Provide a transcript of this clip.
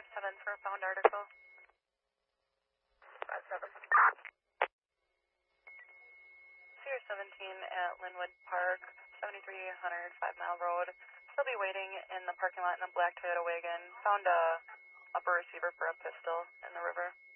5-7 for a found article. 5-7. Sierra 17 at Linwood Park, 7300 5 Mile Road. Still be waiting in the parking lot in a black Toyota wagon. Found a upper receiver for a pistol in the river.